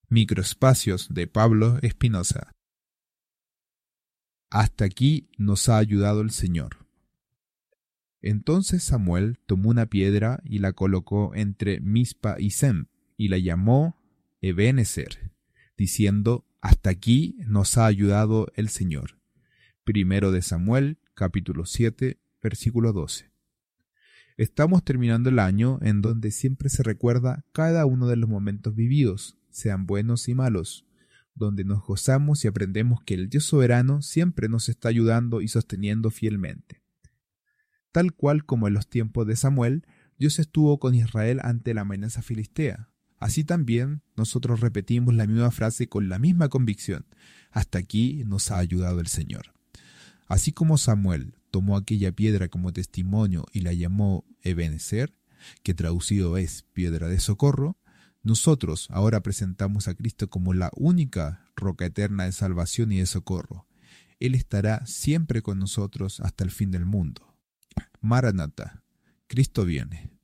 Microespacios de Pablo Espinosa. Hasta aquí nos ha ayudado el Señor. Entonces Samuel tomó una piedra y la colocó entre Mizpa y Sem, y la llamó Ebenezer, diciendo: Hasta aquí nos ha ayudado el Señor. Primero de Samuel, capítulo 7, versículo 12. Estamos terminando el año en donde siempre se recuerda cada uno de los momentos vividos, sean buenos y malos, donde nos gozamos y aprendemos que el Dios soberano siempre nos está ayudando y sosteniendo fielmente. Tal cual como en los tiempos de Samuel, Dios estuvo con Israel ante la amenaza filistea. Así también nosotros repetimos la misma frase con la misma convicción: hasta aquí nos ha ayudado el Señor. Así como Samuel tomó aquella piedra como testimonio y la llamó Ebenezer, que traducido es piedra de socorro, nosotros ahora presentamos a Cristo como la única roca eterna de salvación y de socorro. Él estará siempre con nosotros hasta el fin del mundo. Maranatha, Cristo viene.